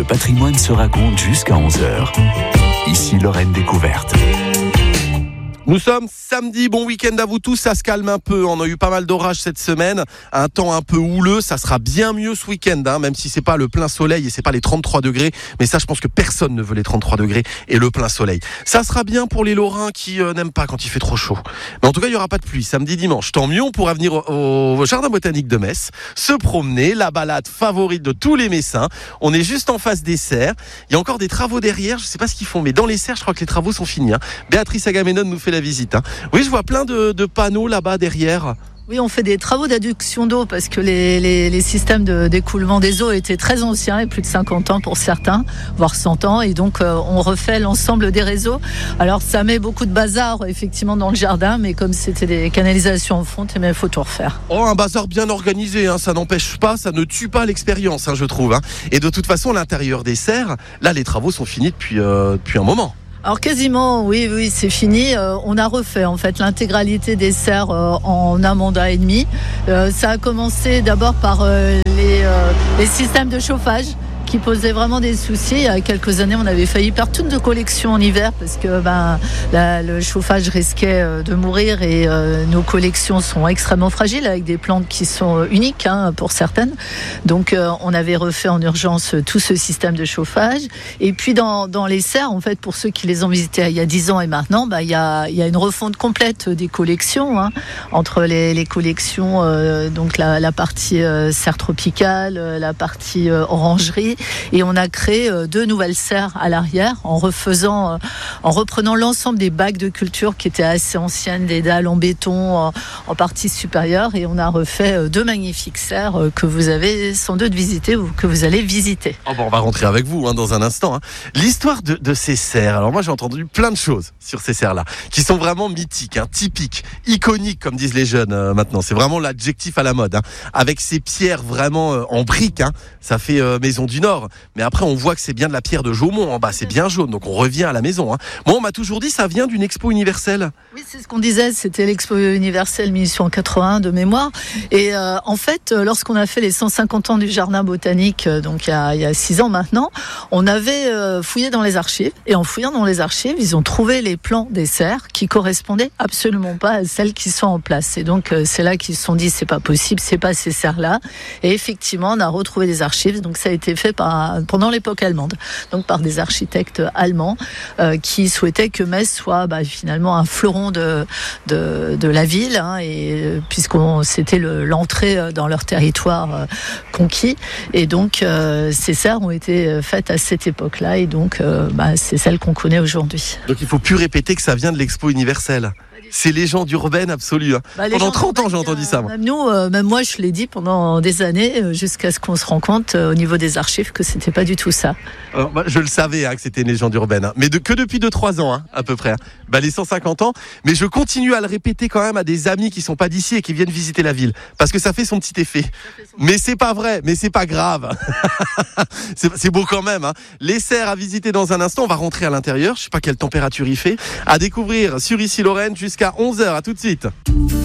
Le patrimoine se raconte jusqu'à 11h. Ici Lorraine Découverte. Nous sommes samedi, bon week-end à vous tous, ça se calme un peu, on a eu pas mal d'orages cette semaine, un temps un peu houleux, ça sera bien mieux ce week-end, même si c'est pas le plein soleil et c'est pas les 33 degrés, mais ça je pense que personne ne veut les 33 degrés et le plein soleil. Ça sera bien pour les Lorrains qui n'aiment pas quand il fait trop chaud. Mais en tout cas il n'y aura pas de pluie, samedi, dimanche, tant mieux, on pourra venir au Jardin Botanique de Metz, se promener, la balade favorite de tous les Messins, on est juste en face des serres, il y a encore des travaux derrière, je sais pas ce qu'ils font, mais dans les serres je crois que les travaux sont finis. Béatrice Agamemnon nous fait la visite. Oui, je vois plein de panneaux là-bas derrière. Oui, on fait des travaux d'adduction d'eau parce que les systèmes d'écoulement des eaux étaient très anciens et plus de 50 ans pour certains, voire 100 ans. Et donc, on refait l'ensemble des réseaux. Alors, ça met beaucoup de bazar, effectivement, dans le jardin, mais comme c'était des canalisations en fonte, il faut tout refaire. Oh, un bazar bien organisé, ça n'empêche pas, ça ne tue pas l'expérience, je trouve. Et de toute façon, l'intérieur des serres, là, les travaux sont finis depuis un moment. Alors quasiment, oui, c'est fini. On a refait en fait l'intégralité des serres en un mandat et demi. Ça a commencé d'abord par les systèmes de chauffage qui posaient vraiment des soucis. Il y a quelques années, on avait failli perdre toutes nos collections en hiver parce que le chauffage risquait de mourir et nos collections sont extrêmement fragiles avec des plantes qui sont uniques pour certaines. Donc, on avait refait en urgence tout ce système de chauffage. Et puis, dans les serres, en fait, pour ceux qui les ont visitées il y a 10 ans et maintenant, il y a une refonte complète des collections entre les collections, donc la partie serre tropicale, la partie orangerie. Et on a créé 2 nouvelles serres à l'arrière en reprenant l'ensemble des bacs de culture qui étaient assez anciennes, des dalles en béton en partie supérieure. Et on a refait 2 magnifiques serres que vous avez sans doute visitées ou que vous allez visiter. On va rentrer avec vous dans un instant. L'histoire de ces serres. Alors moi j'ai entendu plein de choses sur ces serres-là qui sont vraiment mythiques, typiques, iconiques comme disent les jeunes maintenant. C'est vraiment l'adjectif à la mode. Avec ces pierres vraiment en briques, ça fait maison du Nord. Mais après, on voit que c'est bien de la pierre de Jaumont en bas, c'est bien jaune, donc on revient à la maison. Moi, on m'a toujours dit ça vient d'une expo universelle. Oui, c'est ce qu'on disait, c'était l'expo universelle 1881 de mémoire. Et en fait, lorsqu'on a fait les 150 ans du jardin botanique, donc il y a 6 ans maintenant, on avait fouillé dans les archives. Et en fouillant dans les archives, ils ont trouvé les plans des serres qui correspondaient absolument pas à celles qui sont en place. Et donc, c'est là qu'ils se sont dit, c'est pas possible, c'est pas ces serres-là. Et effectivement, on a retrouvé des archives. Donc, ça a été fait pendant l'époque allemande, donc par des architectes allemands qui souhaitaient que Metz soit finalement un fleuron de la ville, et c'était l'entrée dans leur territoire conquis, et donc ces serres ont été faites à cette époque-là, et donc c'est celle qu'on connaît aujourd'hui. Donc il ne faut plus répéter que ça vient de l'expo universelle. C'est légende urbaine absolue. Pendant 30 ans, j'ai entendu ça. Même moi, je l'ai dit pendant des années, jusqu'à ce qu'on se rende compte au niveau des archives que c'était pas du tout ça. Alors, je le savais que c'était une légende urbaine, mais que depuis 2-3 ans à peu près. Les 150 ans, mais je continue à le répéter quand même à des amis qui sont pas d'ici et qui viennent visiter la ville, parce que ça fait son petit effet. Mais c'est pas vrai, mais c'est pas grave. c'est beau quand même. Les serres à visiter dans un instant. On va rentrer à l'intérieur. Je sais pas quelle température il fait. À découvrir sur Ici Lorraine jusqu'à 11h. À tout de suite.